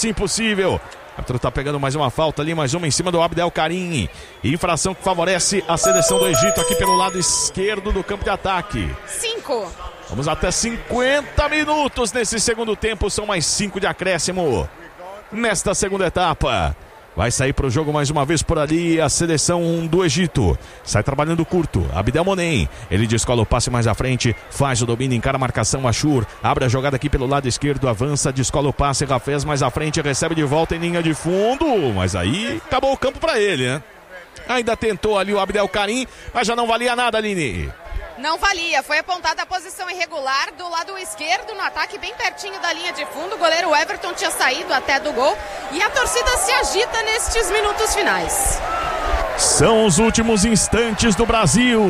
passe impossível. O árbitro tá pegando mais uma falta ali, mais uma em cima do Abdel Karim. Infração que favorece a seleção do Egito aqui pelo lado esquerdo do campo de ataque. 5. Vamos até 50 minutos nesse segundo tempo, são mais 5 de acréscimo. Nesta segunda etapa, vai sair para o jogo mais uma vez por ali a seleção do Egito. Sai trabalhando curto, Abdelmonem. Ele descola o passe mais à frente, faz o domínio, encara a marcação, Ashur. Abre a jogada aqui pelo lado esquerdo, avança, descola o passe, Rafez mais à frente, recebe de volta em linha de fundo. Mas aí acabou o campo para ele, né? Ainda tentou ali o Abdel Karim, mas já não valia nada, Aline. Não valia, foi apontada a posição irregular do lado esquerdo no ataque, bem pertinho da linha de fundo. O goleiro Everton tinha saído até do gol e a torcida se agita nestes minutos finais. São os últimos instantes do Brasil.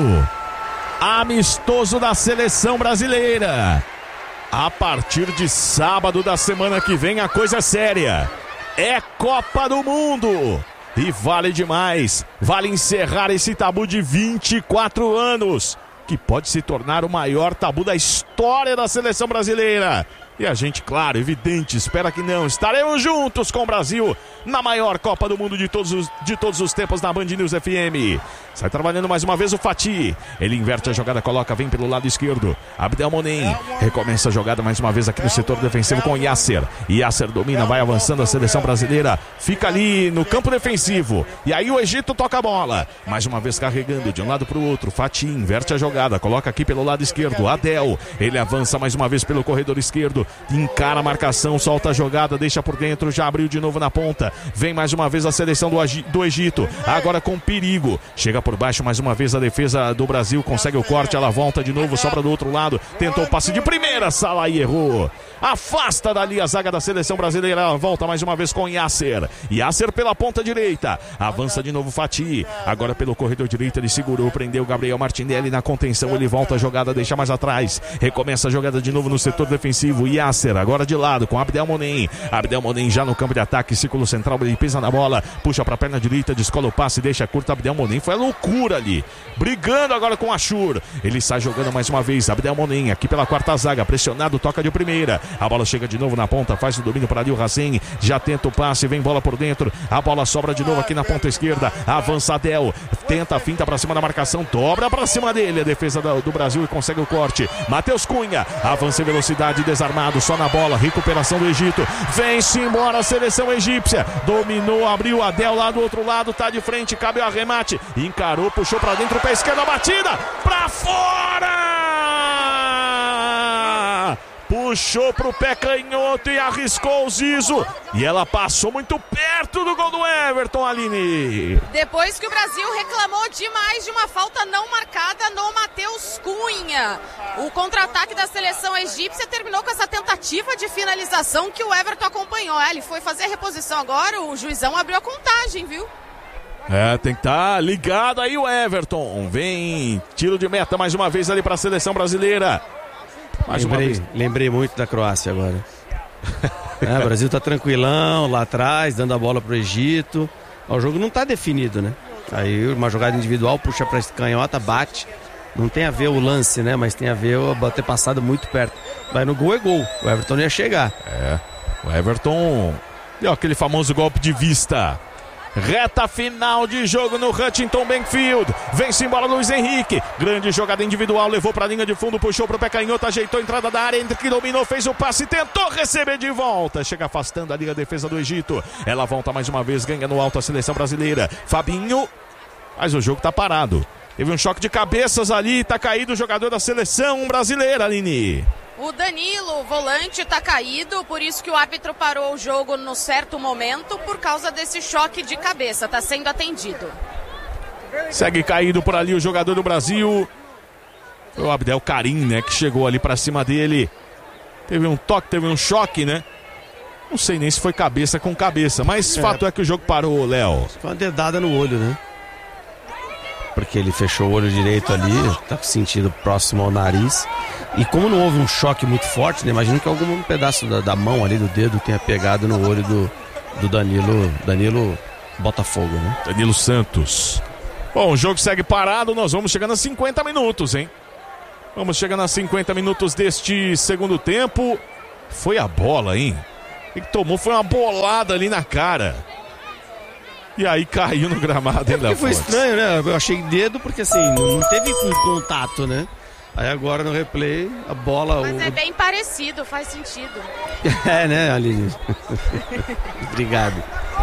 Amistoso da seleção brasileira. A partir de sábado da semana que vem a coisa é séria. É Copa do Mundo. E vale demais. Vale encerrar esse tabu de 24 anos. Que pode se tornar o maior tabu da história da seleção brasileira. E a gente, claro, evidente, espera que não. Estaremos juntos com o Brasil na maior Copa do Mundo de todos os tempos na Band News FM. Sai trabalhando mais uma vez o Fatih. Ele inverte a jogada, coloca, vem pelo lado esquerdo. Abdelmonem recomeça a jogada mais uma vez aqui no setor defensivo com Yasser. Yasser domina, vai avançando a seleção brasileira. Fica ali no campo defensivo. E aí o Egito toca a bola. Mais uma vez carregando de um lado para o outro. Fatih inverte a jogada, coloca aqui pelo lado esquerdo. Adel, ele avança mais uma vez pelo corredor esquerdo. Encara a marcação, solta a jogada, deixa por dentro, já abriu de novo na ponta. Vem mais uma vez a seleção do Egito, agora com perigo. Chega por baixo mais uma vez a defesa do Brasil, consegue o corte, ela volta de novo, sobra do outro lado. Tentou o passe de primeira, Salah errou. Afasta dali a zaga da seleção brasileira, ela volta mais uma vez com Yasser. Yasser pela ponta direita, avança de novo Fatih. Agora pelo corredor direito ele segurou, prendeu Gabriel Martinelli na contenção, ele volta a jogada, deixa mais atrás. Recomeça a jogada de novo no setor defensivo. Yasser agora de lado com Abdelmonem. Abdelmonem já no campo de ataque, círculo central, ele pisa na bola, puxa para a perna direita, descola o passe, deixa curto. Abdelmonem foi a loucura ali, brigando agora com Ashur. Ele sai jogando mais uma vez, Abdelmonem aqui pela quarta zaga, pressionado, toca de primeira. A bola chega de novo na ponta, faz o domínio para ali o Razen, já tenta o passe, vem bola por dentro, a bola sobra de novo aqui na ponta esquerda, avança Adel, tenta a finta para cima da marcação, dobra para cima dele a defesa do Brasil e consegue o corte. Matheus Cunha, avança em velocidade, desarmado, só na bola, recuperação do Egito, vem-se embora a seleção egípcia, dominou, abriu Adel lá do outro lado, tá de frente, cabe o arremate, encarou, puxou para dentro, pé esquerdo, a batida, para fora! Puxou pro pé canhoto e arriscou o Zizo. E ela passou muito perto do gol do Everton, Aline. Depois que o Brasil reclamou demais de uma falta não marcada no Matheus Cunha. O contra-ataque da seleção egípcia terminou com essa tentativa de finalização que o Everton acompanhou. Ele foi fazer a reposição agora, o juizão abriu a contagem, viu? Tem que estar ligado aí o Everton. Vem, tiro de meta mais uma vez ali para a seleção brasileira. Lembrei muito da Croácia agora. O Brasil tá tranquilão lá atrás, dando a bola pro Egito. O jogo não tá definido, né? Aí uma jogada individual, puxa pra canhota, bate. Não tem a ver o lance, né? Mas tem a ver o ter passado muito perto. Vai no gol, é gol. O Everton ia chegar. O Everton deu aquele famoso golpe de vista. Reta final de jogo no Huntington Benfield. Vem-se embora Luiz Henrique. Grande jogada individual, levou para a linha de fundo, puxou para o pé canhoto, ajeitou a entrada da área, entre que dominou, fez o passe, tentou receber de volta. Chega afastando ali a defesa do Egito. Ela volta mais uma vez, ganha no alto a seleção brasileira. Fabinho, mas o jogo tá parado. Teve um choque de cabeças ali, tá caído o jogador da seleção brasileira, Aline. O Danilo, volante, tá caído, por isso que o árbitro parou o jogo no certo momento, por causa desse choque de cabeça, tá sendo atendido. Segue caído por ali o jogador do Brasil. Foi o Abdel Karim, né, que chegou ali pra cima dele. Teve um toque, teve um choque, né? Não sei nem se foi cabeça com cabeça, mas fato é que o jogo parou, Léo. Foi uma dedada no olho, né? Porque ele fechou o olho direito ali, tá com sentido próximo ao nariz. E como não houve um choque muito forte, né? Imagino que algum pedaço da mão ali, do dedo, tenha pegado no olho do Danilo Botafogo, né? Danilo Santos. Bom, o jogo segue parado, nós vamos chegando a 50 minutos, hein? Vamos chegando a 50 minutos deste segundo tempo. Foi a bola, hein? O que tomou foi uma bolada ali na cara. E aí caiu no gramado ainda. Porque foi estranho, né? Eu achei dedo porque assim, não teve um contato, né? Aí agora no replay, a bola... Mas é bem parecido, faz sentido. É, né, Aline? Obrigado.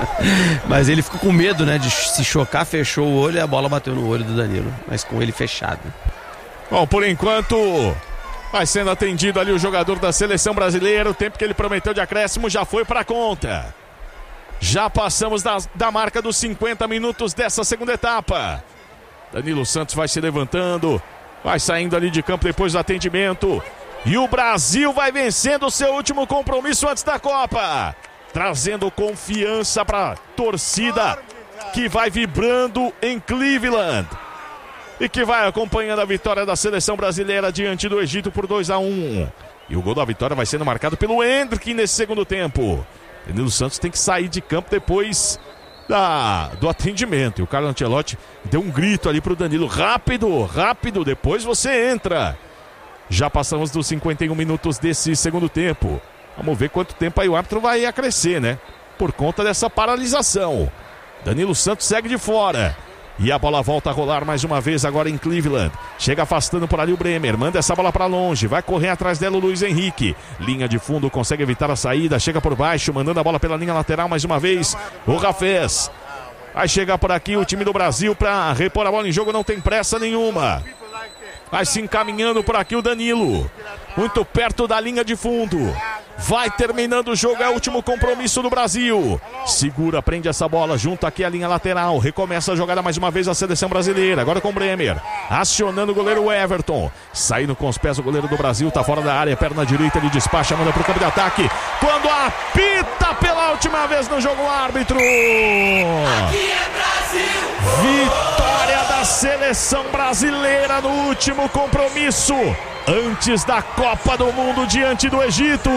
Mas ele ficou com medo, né, de se chocar, fechou o olho e a bola bateu no olho do Danilo. Mas com ele fechado. Bom, por enquanto, vai sendo atendido ali o jogador da seleção brasileira. O tempo que ele prometeu de acréscimo já foi pra conta. Já passamos da marca dos 50 minutos dessa segunda etapa. Danilo Santos vai se levantando, vai saindo ali de campo depois do atendimento. E o Brasil vai vencendo o seu último compromisso antes da Copa. Trazendo confiança para a torcida que vai vibrando em Cleveland. E que vai acompanhando a vitória da seleção brasileira diante do Egito por 2-1. E o gol da vitória vai sendo marcado pelo Hendrick nesse segundo tempo. Danilo Santos tem que sair de campo depois do atendimento. E o Carlo Ancelotti deu um grito ali pro Danilo. Rápido, rápido, depois você entra. Já passamos dos 51 minutos desse segundo tempo. Vamos ver quanto tempo aí o árbitro vai acrescer, né? Por conta dessa paralisação. Danilo Santos segue de fora. E a bola volta a rolar mais uma vez agora em Cleveland. Chega afastando por ali o Bremer. Manda essa bola para longe. Vai correr atrás dela o Luiz Henrique. Linha de fundo, consegue evitar a saída. Chega por baixo, mandando a bola pela linha lateral mais uma vez. O Rafés. Vai chegar por aqui o time do Brasil para repor a bola em jogo. Não tem pressa nenhuma. Vai se encaminhando por aqui o Danilo. Muito perto da linha de fundo. Vai terminando o jogo, é o último compromisso do Brasil. Segura, prende essa bola junto aqui à linha lateral. Recomeça a jogada mais uma vez a seleção brasileira. Agora com o Bremer. Acionando o goleiro Everton. Saindo com os pés o goleiro do Brasil. Tá fora da área, perna direita, ele despacha, manda pro campo de ataque. Quando apita pela última vez no jogo o árbitro. Aqui é Brasil! Vitória da seleção brasileira no último compromisso antes da Copa do Mundo diante do Egito.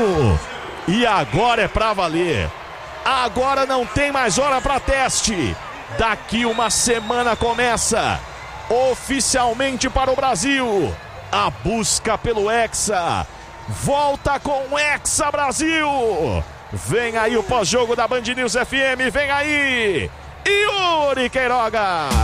E agora é pra valer. Agora não tem mais hora pra teste. Daqui uma semana começa oficialmente para o Brasil a busca pelo Hexa. Volta com o Hexa Brasil. Vem aí o pós-jogo da Band News FM. Vem aí Yuri Queiroga.